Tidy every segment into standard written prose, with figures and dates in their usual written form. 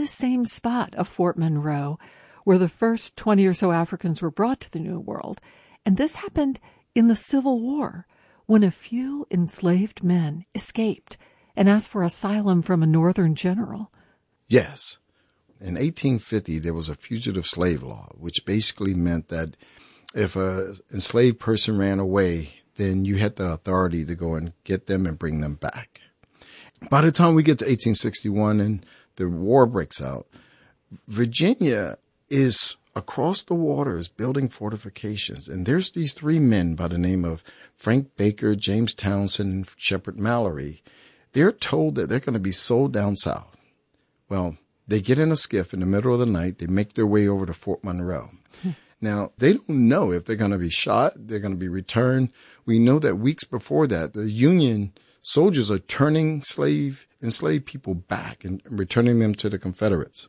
this same spot of Fort Monroe, where the first 20 or so Africans were brought to the New World. And this happened in the Civil War, when a few enslaved men escaped and asked for asylum from a Northern general. Yes. In 1850, there was a fugitive slave law, which basically meant that if an enslaved person ran away, then you had the authority to go and get them and bring them back. By the time we get to 1861 and the war breaks out, Virginia is across the waters building fortifications. And there's these three men by the name of Frank Baker, James Townsend, and Shepard Mallory. They're told that they're going to be sold down south. Well, they get in a skiff in the middle of the night. They make their way over to Fort Monroe. Now, they don't know if they're going to be shot, they're going to be returned. We know that weeks before that, the Union soldiers are turning enslaved people back and returning them to the Confederates.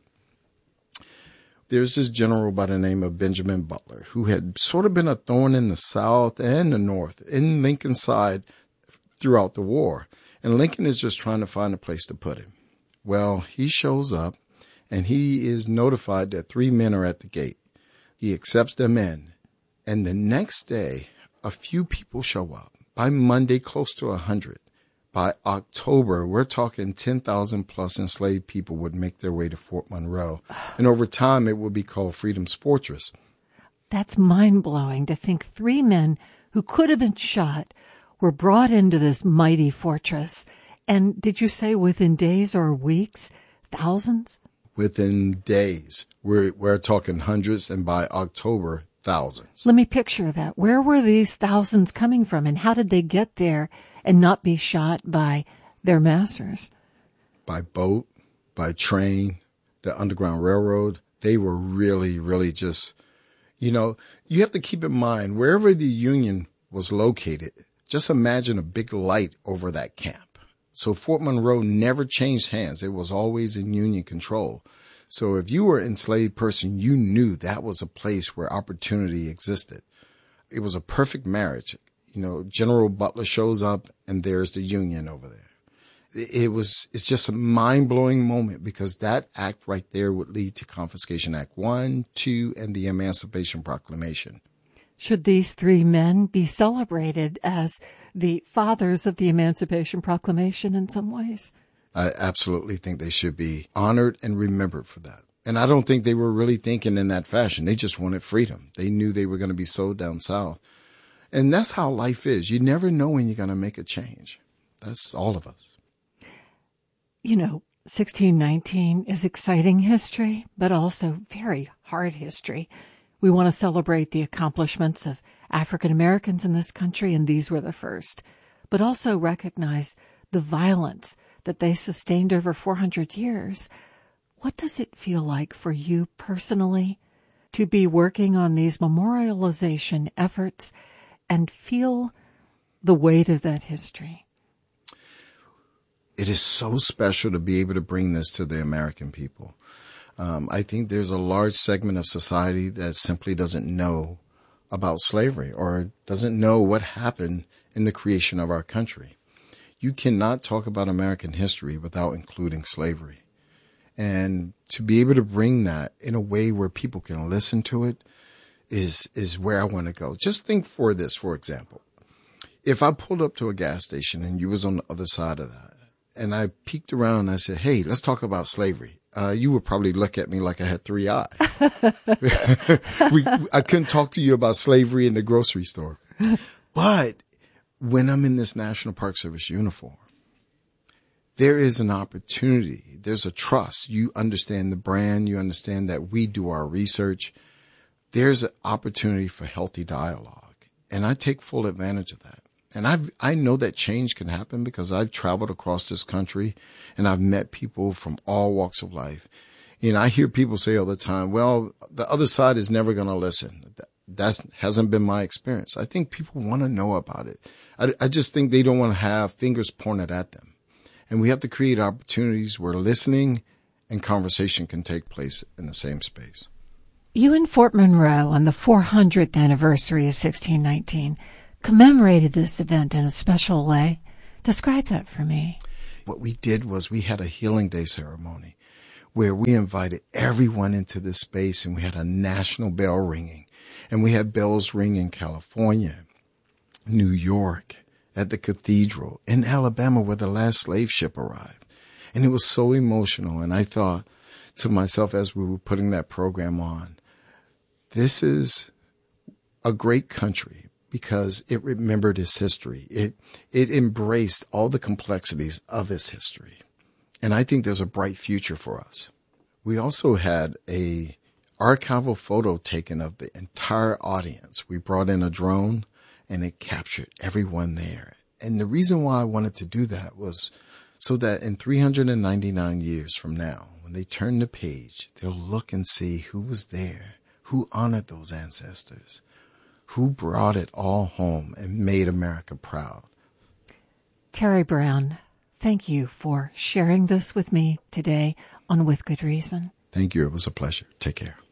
There's this general by the name of Benjamin Butler, who had sort of been a thorn in the South and the North, in Lincoln's side throughout the war. And Lincoln is just trying to find a place to put him. Well, he shows up, and he is notified that three men are at the gate. He accepts them in. And the next day, a few people show up. By Monday, close to 100. By October, we're talking 10,000 plus enslaved people would make their way to Fort Monroe. And over time, it would be called Freedom's Fortress. That's mind-blowing to think three men who could have been shot were brought into this mighty fortress. And did you say within days or weeks, thousands? Within days. We're talking hundreds, and by October, thousands. Let me picture that. Where were these thousands coming from, and how did they get there and not be shot by their masters? By boat, by train, the Underground Railroad. They were really, really just, you have to keep in mind, wherever the Union was located, just imagine a big light over that camp. So Fort Monroe never changed hands. It was always in Union control. So if you were an enslaved person, you knew that was a place where opportunity existed. It was a perfect marriage. General Butler shows up and there's the Union over there. It's just a mind-blowing moment, because that act right there would lead to Confiscation Act 1, 2, and the Emancipation Proclamation. Should these three men be celebrated as the fathers of the Emancipation Proclamation in some ways? I absolutely think they should be honored and remembered for that. And I don't think they were really thinking in that fashion. They just wanted freedom. They knew they were going to be sold down south. And that's how life is. You never know when you're going to make a change. That's all of us. 1619 is exciting history, but also very hard history. We want to celebrate the accomplishments of African Americans in this country, and these were the first, but also recognize the violence that they sustained over 400 years. What does it feel like for you personally to be working on these memorialization efforts and feel the weight of that history? It is so special to be able to bring this to the American people. I think there's a large segment of society that simply doesn't know about slavery or doesn't know what happened in the creation of our country. You cannot talk about American history without including slavery. And to be able to bring that in a way where people can listen to it is where I want to go. Just think for this, for example. If I pulled up to a gas station and you was on the other side of that, and I peeked around and I said, hey, let's talk about slavery, you would probably look at me like I had three eyes. I couldn't talk to you about slavery in the grocery store. But when I'm in this National Park Service uniform, there is an opportunity. There's a trust. You understand the brand. You understand that we do our research. There's an opportunity for healthy dialogue. And I take full advantage of that. And I know that change can happen because I've traveled across this country and I've met people from all walks of life. I hear people say all the time, well, the other side is never going to listen. That hasn't been my experience. I think people want to know about it. I just think they don't want to have fingers pointed at them. And we have to create opportunities where listening and conversation can take place in the same space. You in Fort Monroe on the 400th anniversary of 1619 commemorated this event in a special way. Describe that for me. What we did was we had a Healing Day ceremony where we invited everyone into this space, and we had a national bell ringing. And we had bells ring in California, New York, at the cathedral, in Alabama where the last slave ship arrived. And it was so emotional. And I thought to myself as we were putting that program on, this is a great country because it remembered its history. It embraced all the complexities of its history. And I think there's a bright future for us. We also had a archival photo taken of the entire audience. We brought in a drone and it captured everyone there. And the reason why I wanted to do that was so that in 399 years from now, when they turn the page, they'll look and see who was there, who honored those ancestors, who brought it all home and made America proud. Terry Brown, thank you for sharing this with me today on With Good Reason. Thank you. It was a pleasure. Take care.